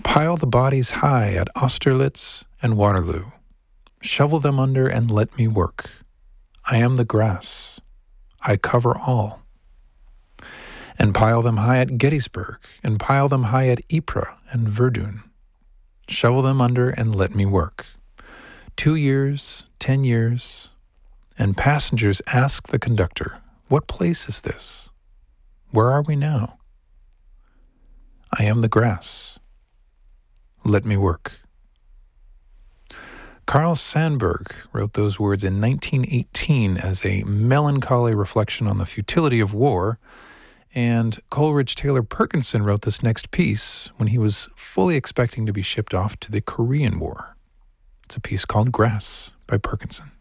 Pile the bodies high at Austerlitz and Waterloo. Shovel them under and let me work. I am the grass. I cover all. And pile them high at Gettysburg, and pile them high at Ypres and Verdun. Shovel them under and let me work. 2 years, 10 years, and passengers ask the conductor, "What place is this? Where are we now?" I am the grass. Let me work. Carl Sandburg wrote those words in 1918 as a melancholy reflection on the futility of war, and Coleridge Taylor Perkinson wrote this next piece when he was fully expecting to be shipped off to the Korean War. It's a piece called Grass by Perkinson.